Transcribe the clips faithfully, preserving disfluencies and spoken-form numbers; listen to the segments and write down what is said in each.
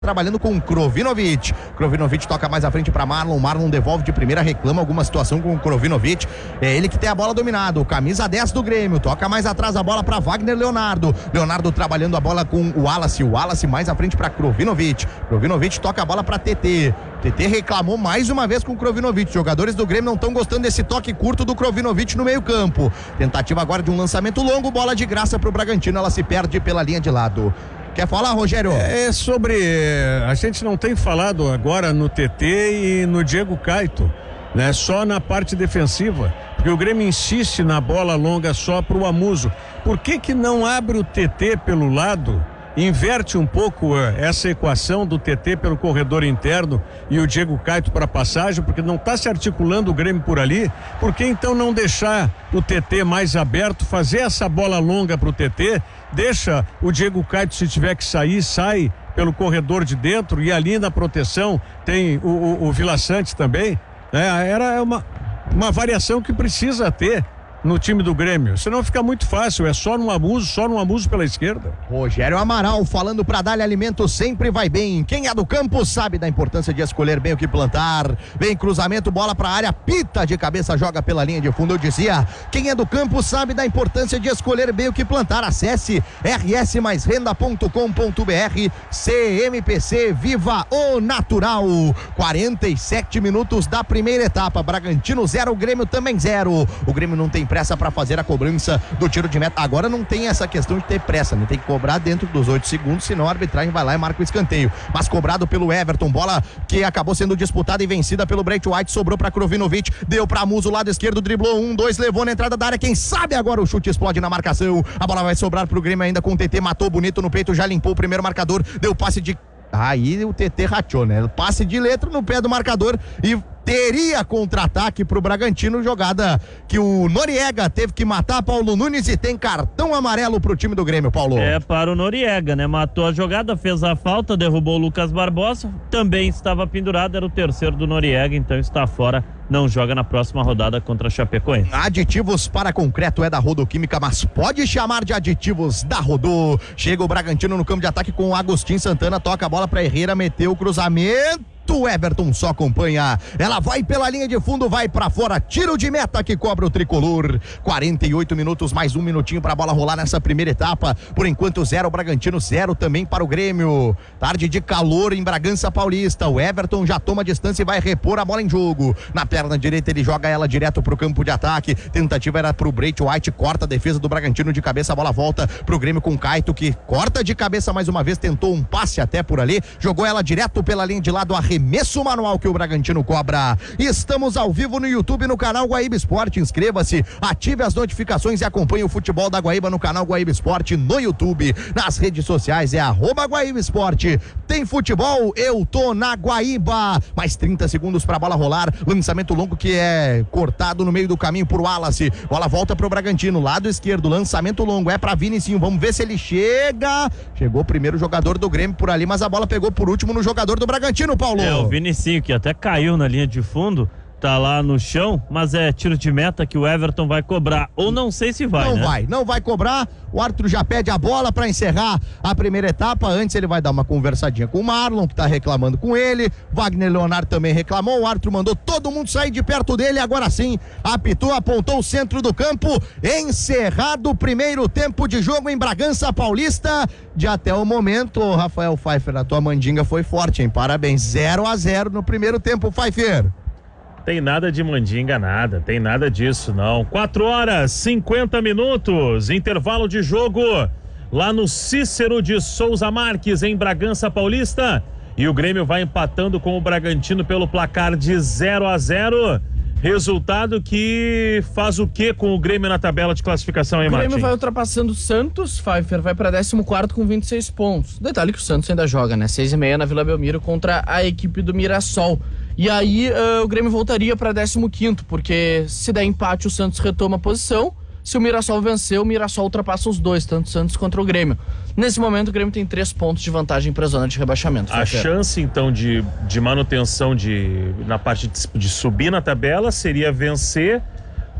trabalhando com Krovinovic. Krovinovic toca mais à frente para Marlon. Marlon devolve de primeira, reclama alguma situação com o Krovinovic. É ele que tem a bola dominado. Camisa dez do Grêmio. Toca mais atrás a bola para Wagner Leonardo. Leonardo trabalhando a bola com o Wallace. O Wallace mais à frente para Krovinovic. Krovinovic toca a bola para T T. T T reclamou mais uma vez com o Krovinovic. Jogadores do Grêmio não estão gostando desse toque curto do Krovinovic no meio-campo. Tentativa agora de um lançamento longo. Bola de graça para o Bragantino. Ela se perde pela linha de lado. Quer falar, Rogério? É sobre... A gente não tem falado agora no T T e no Diego Caito, né? Só na parte defensiva, porque o Grêmio insiste na bola longa só pro Amuso. Por que que não abre o T T pelo lado, inverte um pouco essa equação do T T pelo corredor interno e o Diego Caito para passagem, porque não está se articulando o Grêmio por ali? Por que então não deixar o T T mais aberto, fazer essa bola longa pro T T, deixa o Diego Caito, se tiver que sair, sai pelo corredor de dentro, e ali na proteção tem o, o, o Vila Sante também, né? Era uma, uma variação que precisa ter no time do Grêmio, senão fica muito fácil, é só no Amuso, só no Amuso pela esquerda. Rogério Amaral falando pra Dália Alimento, sempre vai bem. Quem é do campo sabe da importância de escolher bem o que plantar. Vem cruzamento, bola pra área, pita de cabeça, joga pela linha de fundo. Eu dizia, quem é do campo sabe da importância de escolher bem o que plantar. Acesse r s mais renda ponto com ponto b r. C M P C, viva o natural. quarenta e sete minutos da primeira etapa, Bragantino zero, Grêmio também zero. O Grêmio não tem pressa para fazer a cobrança do tiro de meta. Agora não tem essa questão de ter pressa, né? Tem que cobrar dentro dos oito segundos, senão a arbitragem vai lá e marca o escanteio. Mas cobrado pelo Everton, bola que acabou sendo disputada e vencida pelo Bright White, sobrou para Krovinovic, deu para Muso, lado esquerdo, driblou um, dois, levou na entrada da área. Quem sabe agora o chute explode na marcação. A bola vai sobrar pro Grêmio ainda com o T T, matou bonito no peito, já limpou o primeiro marcador, deu passe de... Aí o T T rachou, né? Passe de letra no pé do marcador e teria contra-ataque pro Bragantino, jogada que o Noriega teve que matar Paulo Nunes e tem cartão amarelo pro time do Grêmio, Paulo. É, para o Noriega, né? Matou a jogada, fez a falta, derrubou o Lucas Barbosa, também estava pendurado, era o terceiro do Noriega, então está fora, não joga na próxima rodada contra a Chapecoense. Aditivos para concreto é da Rodoquímica, mas pode chamar de aditivos da Rodô. Chega o Bragantino no campo de ataque com o Agostinho Santana, toca a bola para Herrera, meteu o cruzamento. O Everton só acompanha, ela vai pela linha de fundo, vai pra fora, tiro de meta que cobra o tricolor. Quarenta e oito minutos, mais um minutinho pra bola rolar nessa primeira etapa. Por enquanto zero Bragantino, zero também para o Grêmio. Tarde de calor em Bragança Paulista, o Everton já toma distância e vai repor a bola em jogo. Na perna direita ele joga ela direto pro campo de ataque, tentativa era pro Bright White, corta a defesa do Bragantino de cabeça, a bola volta pro Grêmio com Caito, que corta de cabeça mais uma vez, tentou um passe até por ali, jogou ela direto pela linha de lado, arremessa Arremesso manual que o Bragantino cobra. Estamos ao vivo no YouTube, no canal Guaíba Esporte. Inscreva-se, ative as notificações e acompanhe o futebol da Guaíba no canal Guaíba Esporte no YouTube. Nas redes sociais é arroba Guaíba Esporte. Tem futebol? Eu tô na Guaíba. Mais trinta segundos pra bola rolar. Lançamento longo que é cortado no meio do caminho por Wallace. Bola volta pro Bragantino, lado esquerdo. Lançamento longo é pra Vinicinho. Vamos ver se ele chega. Chegou o primeiro jogador do Grêmio por ali, mas a bola pegou por último no jogador do Bragantino, Paulo. É, o Vinicinho, que até caiu na linha de fundo, tá lá no chão, mas é tiro de meta que o Everton vai cobrar, ou não sei se vai, Não né? vai, não vai cobrar, o árbitro já pede a bola para encerrar a primeira etapa. Antes ele vai dar uma conversadinha com o Marlon, que tá reclamando com ele, Wagner Leonardo também reclamou, o árbitro mandou todo mundo sair de perto dele, agora sim, apitou, apontou o centro do campo, encerrado o primeiro tempo de jogo em Bragança Paulista. De até o momento, Rafael Pfeiffer, a tua mandinga foi forte, hein? Parabéns, zero a zero no primeiro tempo, Pfeiffer. Tem nada de mandinga, nada, tem nada disso não. quatro horas, cinquenta minutos, intervalo de jogo lá no Cícero de Souza Marques, em Bragança Paulista, e o Grêmio vai empatando com o Bragantino pelo placar de zero a zero. Resultado que faz o que com o Grêmio na tabela de classificação, hein, O Grêmio Martin? vai ultrapassando o Santos, Pfeiffer vai para décimo quarto com vinte e seis pontos. Detalhe que o Santos ainda joga, né? seis e meia na Vila Belmiro contra a equipe do Mirassol. E aí uh, o Grêmio voltaria para décimo quinto, porque se der empate o Santos retoma a posição. Se o Mirassol vencer, o Mirassol ultrapassa os dois, tanto o Santos contra o Grêmio. Nesse momento o Grêmio tem três pontos de vantagem para a zona de rebaixamento. A chance então de, de manutenção de, na parte de, de subir na tabela seria vencer,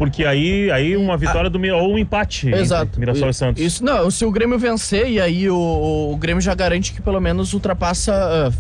Porque aí, aí uma vitória do Mi- ou um empate. Exato. entre Mirassol e Santos. Isso, não, se o Grêmio vencer, e aí o, o Grêmio já garante que pelo menos ultrapassa, uh,